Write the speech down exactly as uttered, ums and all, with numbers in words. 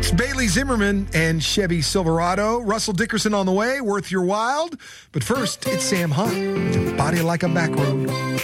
It's Bailey Zimmerman and Chevy Silverado. Russell Dickerson on the way, worth your wild. But first, it's Sam Hunt with Body Like a Back Road.